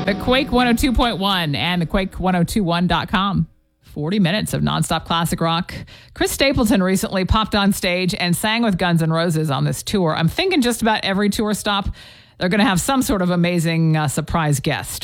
The Quake 102.1 and the Quake1021.com. 40 minutes of nonstop classic rock. Chris Stapleton recently popped on stage and sang with Guns N' Roses on this tour. I'm thinking just about every tour stop, they're going to have some sort of amazing surprise guest.